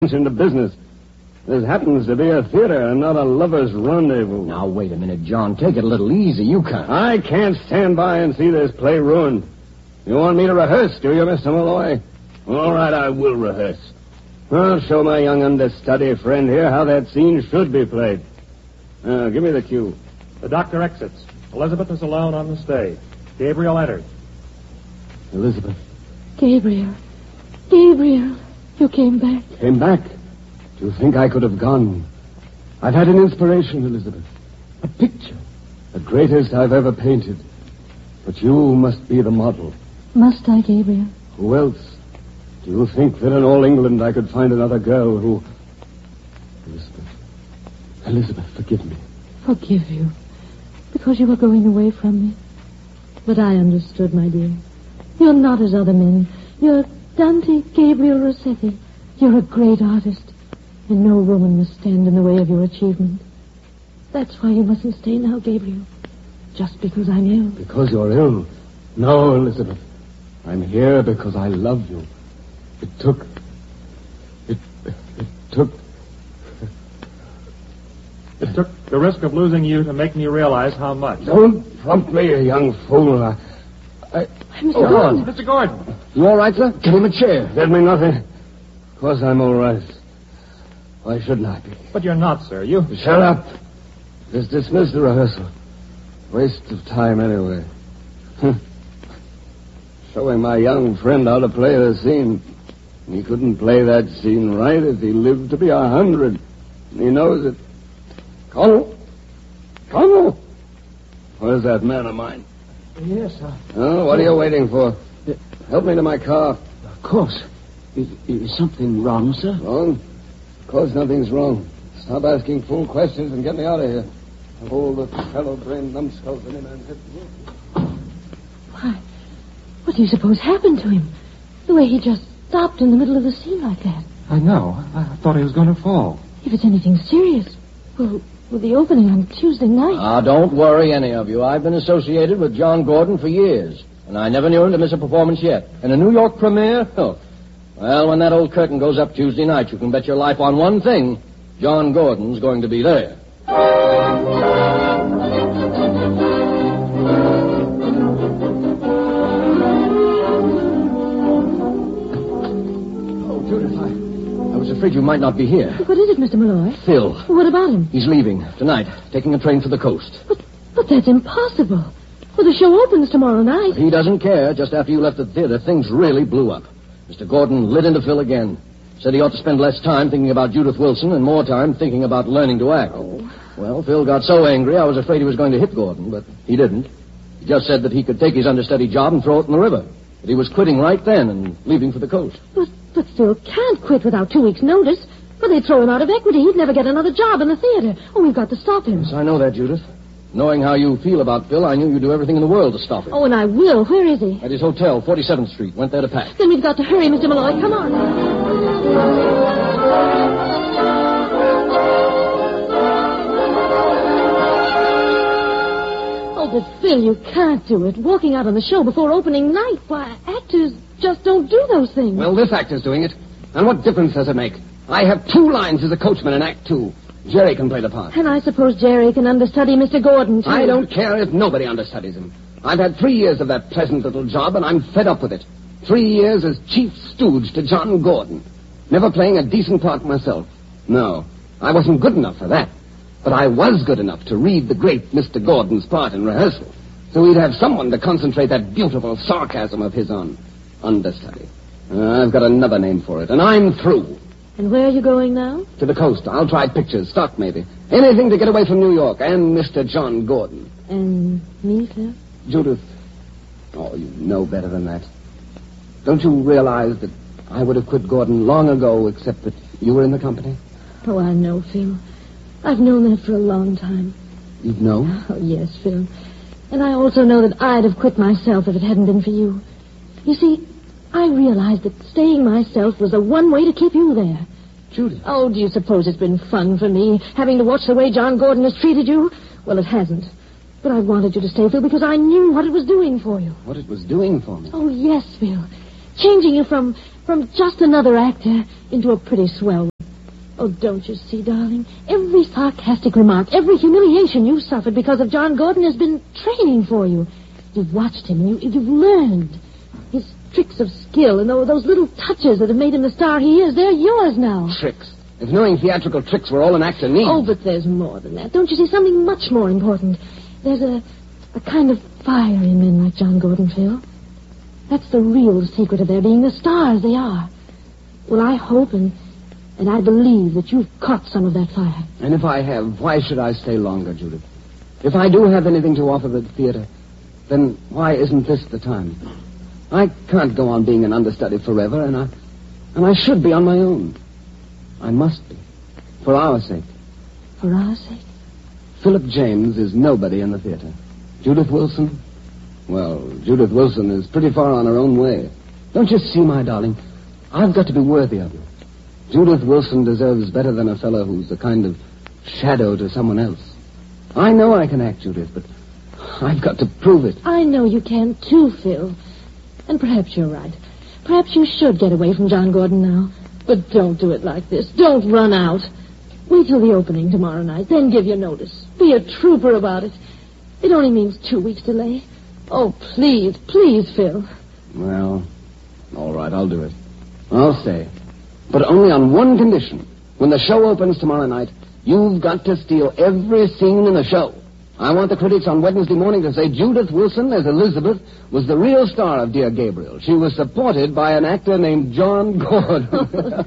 into business. This happens to be a theater and not a lover's rendezvous. Now, wait a minute, John. Take it a little easy. You can't. I can't stand by and see this play ruined. You want me to rehearse, do you, Mr. Malloy? All right, I will rehearse. I'll show my young understudy friend here how that scene should be played. Give me the cue. The doctor exits. Elizabeth is alone on the stage. Gabriel enters. Elizabeth. Gabriel. Gabriel, you came back. Came back? Do you think I could have gone? I've had an inspiration, Elizabeth. A picture. The greatest I've ever painted. But you must be the model. Must I, Gabriel? Who else? Do you think that in all England I could find another girl who... Elizabeth, forgive me. Forgive you? Because you were going away from me? But I understood, my dear. You're not as other men. You're Dante Gabriel Rossetti. You're a great artist. And no woman must stand in the way of your achievement. That's why you mustn't stay now, Gabriel. Just because I'm ill. Because you're ill? No, Elizabeth. I'm here because I love you. It took the risk of losing you to make me realize how much. Don't prompt me, you young fool. Mr. Gordon. Mr. Gordon. You all right, sir? Give him a chair. Did me nothing. Of course I'm all right. Why shouldn't I be? But you're not, sir. You... Shut up. Just dismiss the rehearsal. Waste of time anyway. Showing my young friend how to play the scene. He couldn't play that scene right if he lived to be 100. He knows it. Colonel? Colonel? Where's that man of mine? Yes, sir. Oh, what are you waiting for? Help me to my car. Of course. Is something wrong, sir? Wrong? Of course nothing's wrong. Stop asking fool questions and get me out of here. Hold the fellow-brained numbskulls in him and... Why, what do you suppose happened to him? The way he just stopped in the middle of the scene like that. I know. I thought he was going to fall. If it's anything serious, well, with the opening on Tuesday night... Don't worry, any of you. I've been associated with John Gordon for years, and I never knew him to miss a performance yet. And a New York premiere? Oh. Well, when that old curtain goes up Tuesday night, you can bet your life on one thing. John Gordon's going to be there. I was afraid you might not be here. What is it, Mr. Malloy? Phil. What about him? He's leaving tonight, taking a train for the coast. But that's impossible. Well, the show opens tomorrow night. He doesn't care. Just after you left the theater, things really blew up. Mr. Gordon lit into Phil again. Said he ought to spend less time thinking about Judith Wilson and more time thinking about learning to act. Oh. Well, Phil got so angry, I was afraid he was going to hit Gordon, but he didn't. He just said that he could take his understudy job and throw it in the river. That he was quitting right then and leaving for the coast. But Phil can't quit without 2 weeks' notice. Well, they'd throw him out of equity. He'd never get another job in the theater. Oh, we've got to stop him. Yes, I know that, Judith. Knowing how you feel about Phil, I knew you'd do everything in the world to stop him. Oh, and I will. Where is he? At his hotel, 47th Street. Went there to pack. Then we've got to hurry, Mr. Malloy. Come on. Oh, but Phil, you can't do it. Walking out on the show before opening night. Why, actors just don't do those things. Well, this actor's doing it. And what difference does it make? I have 2 lines as a coachman in Act 2. Jerry can play the part. And I suppose Jerry can understudy Mr. Gordon, too. I don't care if nobody understudies him. I've had 3 years of that pleasant little job, and I'm fed up with it. 3 years as chief stooge to John Gordon. Never playing a decent part myself. No, I wasn't good enough for that. But I was good enough to read the great Mr. Gordon's part in rehearsal. So he'd have someone to concentrate that beautiful sarcasm of his on. Understudy. I've got another name for it, and I'm through. And where are you going now? To the coast. I'll try pictures, stock maybe. Anything to get away from New York and Mr. John Gordon. And me, Phil? Judith. Oh, you know better than that. Don't you realize that I would have quit Gordon long ago, except that you were in the company? Oh, I know, Phil. I've known that for a long time. You've known? Oh, yes, Phil. And I also know that I'd have quit myself if it hadn't been for you. You see, I realized that staying myself was the one way to keep you there. Judith. Oh, do you suppose it's been fun for me, having to watch the way John Gordon has treated you? Well, it hasn't. But I wanted you to stay, Phil, because I knew what it was doing for you. What it was doing for me? Oh, yes, Phil. Changing you from just another actor into a pretty swell Oh, don't you see, darling? Every sarcastic remark, every humiliation you've suffered because of John Gordon has been training for you. You've watched him and you've learned. His tricks of skill and those little touches that have made him the star he is, they're yours now. Tricks? If knowing theatrical tricks were all an actor needs... Oh, but there's more than that. Don't you see something much more important? There's a kind of fire in men like John Gordon, Phil. That's the real secret of their being the stars they are. Well, I hope and I believe that you've caught some of that fire. And if I have, why should I stay longer, Judith? If I do have anything to offer the theater, then why isn't this the time? I can't go on being an understudy forever, and I should be on my own. I must be. For our sake. For our sake? Philip James is nobody in the theater. Judith Wilson? Well, Judith Wilson is pretty far on her own way. Don't you see, my darling? I've got to be worthy of you. Judith Wilson deserves better than a fellow who's a kind of shadow to someone else. I know I can act, Judith, but I've got to prove it. I know you can, too, Phil. And perhaps you're right. Perhaps you should get away from John Gordon now. But don't do it like this. Don't run out. Wait till the opening tomorrow night, then give your notice. Be a trooper about it. It only means 2 weeks delay. Oh, please, please, Phil. Well, all right, I'll do it. I'll stay. But only on one condition. When the show opens tomorrow night, you've got to steal every scene in the show. I want the critics on Wednesday morning to say Judith Wilson as Elizabeth was the real star of Dear Gabriel. She was supported by an actor named John Gordon.